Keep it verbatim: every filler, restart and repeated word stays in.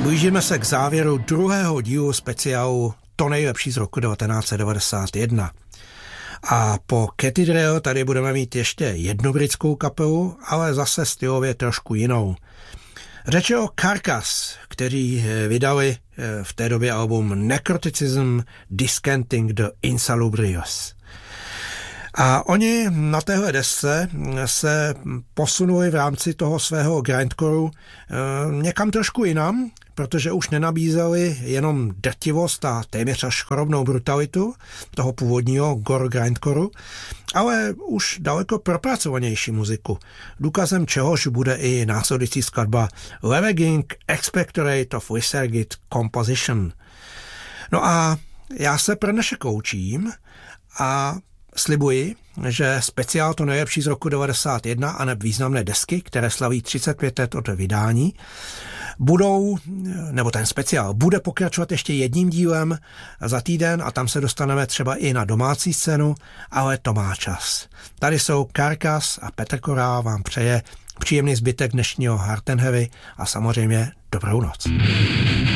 Blížíme se k závěru druhého dílu speciálu To nejlepší z roku devatenáct set devadesát jedna. A po Cathedral tady budeme mít ještě jednu britskou kapelu, ale zase stylově trošku jinou. Řeč je o Carcass, kteří vydali v té době album Necroticism Discanting the Insalubrious. A oni na téhle desce se posunuli v rámci toho svého grindcoreu někam trošku jinam, protože už nenabízeli jenom drtivost a téměř až chorobnou brutalitu toho původního gore grindcoreu, ale už daleko propracovanější muziku. Důkazem čehož bude i následující skladba Levegging Expectorate of Lysergid Composition. No a já se pro dnešek loučím a slibuji, že speciál To nejlepší z roku devadesát jedna a neb významné desky, které slaví třicet pět let od vydání, budou, nebo ten speciál bude pokračovat ještě jedním dílem za týden a tam se dostaneme třeba i na domácí scénu, ale to má čas. Tady jsou Carcass a Petr Korál vám přeje příjemný zbytek dnešního Hard and Heavy a samozřejmě dobrou noc.